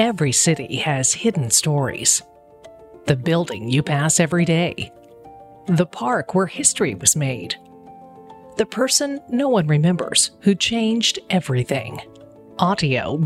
Every city has hidden stories. The building you pass every day. The park where history was made. The person no one remembers who changed everything. Audio